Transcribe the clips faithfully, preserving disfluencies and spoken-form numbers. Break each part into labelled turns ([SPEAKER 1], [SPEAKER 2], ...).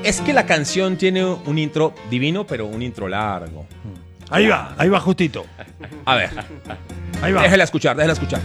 [SPEAKER 1] Es que la canción tiene un intro divino, pero un intro largo.
[SPEAKER 2] Ahí va, ahí va justito.
[SPEAKER 1] A ver.
[SPEAKER 2] Ahí va.
[SPEAKER 1] Déjela escuchar, déjela escuchar.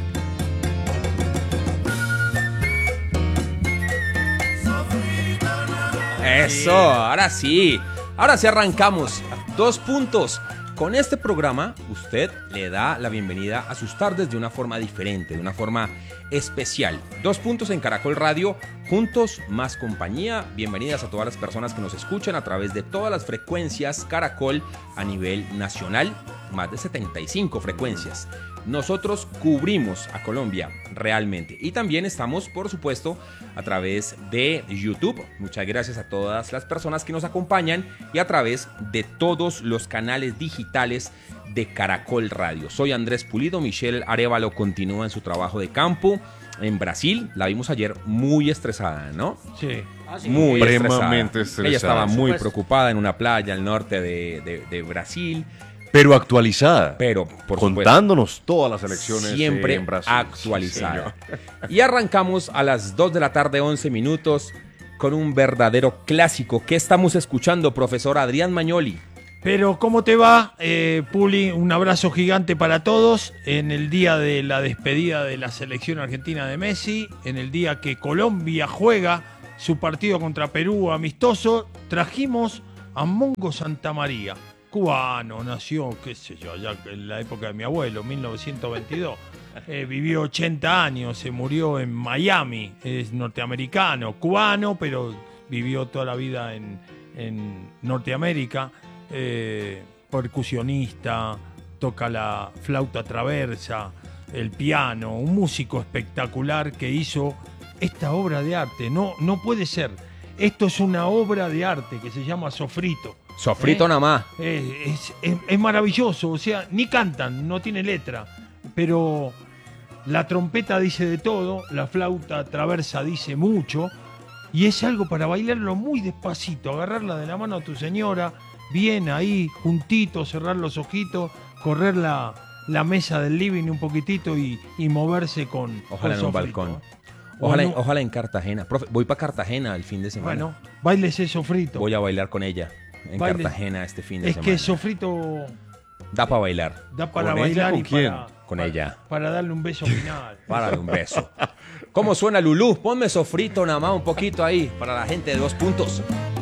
[SPEAKER 1] Eso, ahora sí. Ahora sí arrancamos. Dos puntos. Con este programa, usted le da la bienvenida a sus tardes de una forma diferente, de una forma especial. Dos puntos en Caracol Radio, juntos más compañía. Bienvenidas a todas las personas que nos escuchan a través de todas las frecuencias Caracol a nivel nacional, más de setenta y cinco frecuencias. Nosotros cubrimos a Colombia realmente y también estamos, por supuesto, a través de YouTube. Muchas gracias a todas las personas que nos acompañan y a través de todos los canales digitales de Caracol Radio. Soy Andrés Pulido, Michelle Arévalo continúa en su trabajo de campo en Brasil. La vimos ayer muy estresada, ¿no?
[SPEAKER 2] Sí.
[SPEAKER 3] Ah, sí.
[SPEAKER 1] Muy
[SPEAKER 4] Supremamente
[SPEAKER 1] estresada.
[SPEAKER 4] estresada.
[SPEAKER 1] Ella estaba muy
[SPEAKER 3] Supuesto.
[SPEAKER 1] preocupada en una playa al norte de, de, de Brasil.
[SPEAKER 4] Pero actualizada.
[SPEAKER 1] Pero, por supuesto,
[SPEAKER 4] contándonos todas las elecciones
[SPEAKER 1] siempre
[SPEAKER 4] en Brasil.
[SPEAKER 1] actualizada.
[SPEAKER 4] Sí, señor.
[SPEAKER 1] Y arrancamos a las dos de la tarde, once minutos, con un verdadero clásico. ¿Qué estamos escuchando, profesor Adrián Magnoli?
[SPEAKER 2] Pero ¿cómo te va, eh, Puli? Un abrazo gigante para todos en el día de la despedida de la selección argentina de Messi, en el día que Colombia juega su partido contra Perú amistoso. Trajimos a Mongo Santamaría, cubano, nació, qué sé yo, allá en la época de mi abuelo, mil novecientos veintidós. Eh, vivió ochenta años, se murió en Miami, es norteamericano, cubano, pero vivió toda la vida en, en Norteamérica. Eh, percusionista, toca la flauta traversa, el piano, un músico espectacular que hizo esta obra de arte. No, no puede ser. Esto es una obra de arte que se llama Sofrito.
[SPEAKER 1] Sofrito
[SPEAKER 2] ¿Eh?
[SPEAKER 1] nada más.
[SPEAKER 2] Eh, es, es- es maravilloso, o sea, ni cantan, no tiene letra, pero la trompeta dice de todo, la flauta traversa dice mucho, y es algo para bailarlo muy despacito, agarrarla de la mano a tu señora, bien ahí, juntito, cerrar los ojitos, correr la, la mesa del living un poquitito y, y moverse con
[SPEAKER 1] Ojalá en
[SPEAKER 2] con
[SPEAKER 1] un
[SPEAKER 2] Sofrito,
[SPEAKER 1] balcón.
[SPEAKER 2] ¿eh?
[SPEAKER 1] Ojalá,
[SPEAKER 2] O
[SPEAKER 1] en,
[SPEAKER 2] no-
[SPEAKER 1] ojalá en Cartagena. Profe, voy para Cartagena el fin de semana.
[SPEAKER 2] Bueno, báilese Sofrito.
[SPEAKER 1] Voy a bailar con ella en
[SPEAKER 2] Baile.
[SPEAKER 1] Cartagena este fin de
[SPEAKER 2] Es
[SPEAKER 1] semana.
[SPEAKER 2] que Sofrito
[SPEAKER 1] Da para bailar
[SPEAKER 2] da para
[SPEAKER 4] ¿Con ella?
[SPEAKER 2] bailar
[SPEAKER 4] ¿Con
[SPEAKER 2] y
[SPEAKER 4] quién?
[SPEAKER 2] para,
[SPEAKER 1] con
[SPEAKER 2] para-
[SPEAKER 1] ella.
[SPEAKER 2] para darle un beso final.
[SPEAKER 1] Párale un beso. ¿Cómo suena Lulú? Ponme Sofrito nada más un poquito ahí para la gente de dos puntos.